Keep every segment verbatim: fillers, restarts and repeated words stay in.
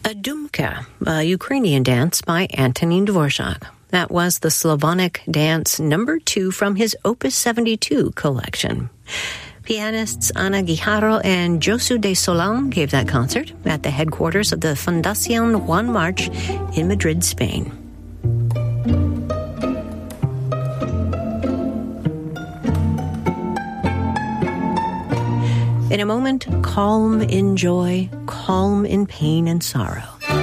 A Dumka, a Ukrainian dance by Antonin Dvorak. That was the Slavonic dance number two from his Opus seventy-two collection. Pianists Ana Guijarro and Josu de Solán gave that concert at the headquarters of the Fundación Juan March in Madrid, Spain. In a moment, calm in joy, calm in pain and sorrow.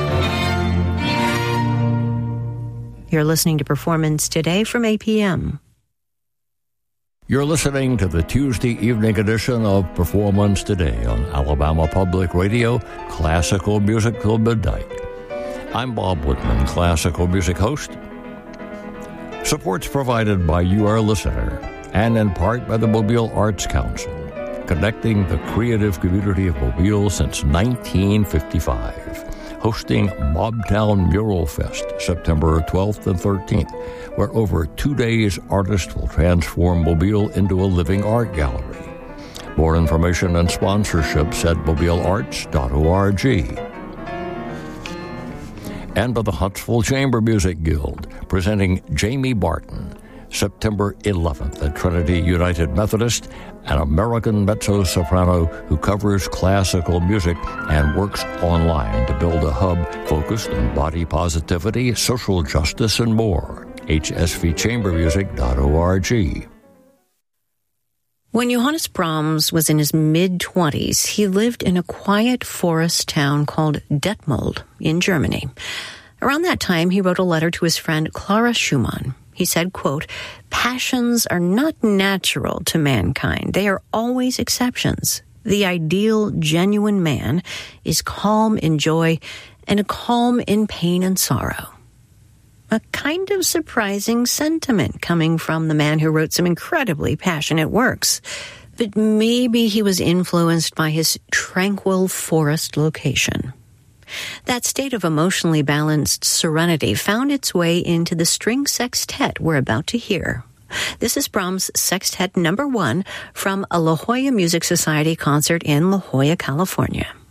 You're listening to Performance Today from A P M. You're listening to the Tuesday evening edition of Performance Today on Alabama Public Radio, Classical Music Till Midnight. I'm Bob Whitman, classical music host. Support's provided by you, our listener, and in part by the Mobile Arts Council, connecting the creative community of Mobile since nineteen fifty-five. Hosting Mobtown Mural Fest, September twelfth and thirteenth, where over two days artists will transform Mobile into a living art gallery. More information and sponsorships at mobile arts dot org. And by the Huntsville Chamber Music Guild, presenting Jamie Barton, September eleventh at Trinity United Methodist, an American mezzo-soprano who covers classical music and works online to build a hub focused on body positivity, social justice, and more. h s v chamber music dot org. When Johannes Brahms was in his mid-twenties, he lived in a quiet forest town called Detmold in Germany. Around that time, he wrote a letter to his friend Clara Schumann. He said, quote, "Passions are not natural to mankind. They are always exceptions. The ideal, genuine man is calm in joy and calm in pain and sorrow." A kind of surprising sentiment coming from the man who wrote some incredibly passionate works. But maybe he was influenced by his tranquil forest location. That state of emotionally balanced serenity found its way into the string sextet we're about to hear. This is Brahms' Sextet Number One from a La Jolla Music Society concert in La Jolla, California.